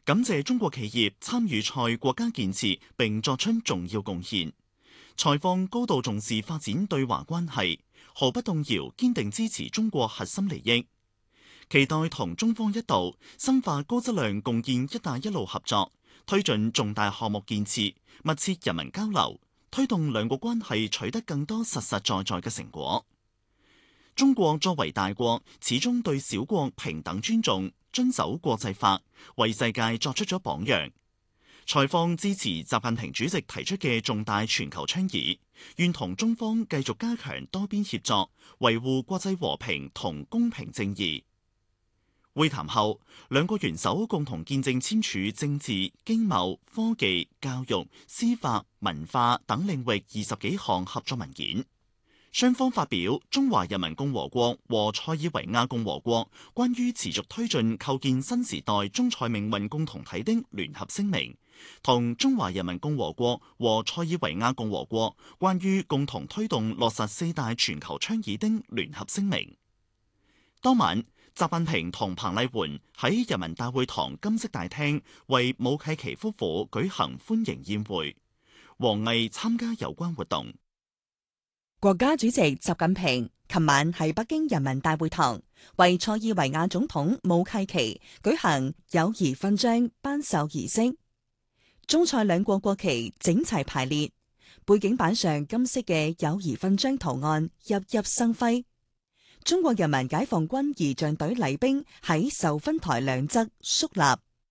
感謝中國企業參與塞國家建設並作出重要貢獻。塞方高度重視發展對華關係，毫不動搖堅定支持中國核心利益，期待同中方一道深化高質量共建“一帶一路”合作，推進重大項目建設，密切人民交流，推動兩國關係取得更多實實在在嘅成果。中國作為大國，始終對小國平等尊重，遵守國際法，為世界作出咗榜樣。塞方支持習近平主席提出嘅重大全球倡議，願同中方繼續加強多邊協作，維護國際和平同公平正義。會談後，兩國元首共同見證簽署政治、經貿、科技、教育、司法、文化等領域20幾項合作文件。雙方發表《中華人民共和國和塞爾維亞共和國關於持續推進構建新時代中塞命運共同體的聯合聲明》同《中華人民共和國和塞爾維亞共和國關於共同推動落實4大全球倡議的聯合聲明》。當晚，習近平同彭麗媛喺人民大會堂金色大廳為武契奇夫婦舉行歡迎宴會，王毅參加有關活動。 國家主席習近平琴晚喺北京人民大會堂為塞爾維亞總統武契奇舉行友誼勳章頒授儀式。中塞兩國國旗整齊排列，背景板上金色嘅友誼勳章圖案熠熠生輝。中國人民解放軍儀仗隊禮兵喺授勳台兩側肅立。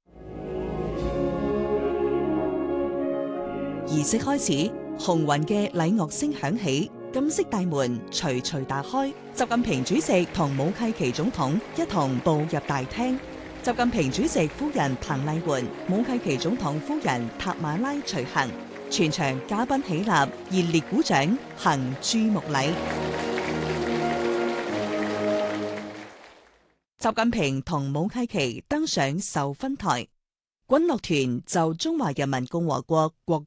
儀式開始，雄渾嘅禮樂聲響起，金色大門徐徐打開，習近平主席同武契奇總統一同步入大廳。習近平主席夫人彭麗媛、武契奇總統夫人塔馬拉隨行，全場嘉賓起立，熱烈鼓掌，行注目禮。習近平同武契奇登上授勳台，軍樂團就中華人民共和國國